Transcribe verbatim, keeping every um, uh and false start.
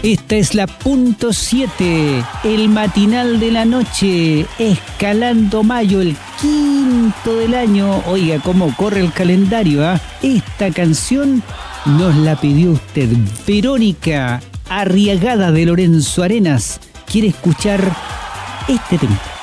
Esta es la punto siete, el matinal de la noche, escalando mayo, el quinto del año. Oiga, cómo corre el calendario, ¿ah? ¿eh? Esta canción nos la pidió usted, Verónica Arriagada de Lorenzo Arenas. ¿Quiere escuchar este tema?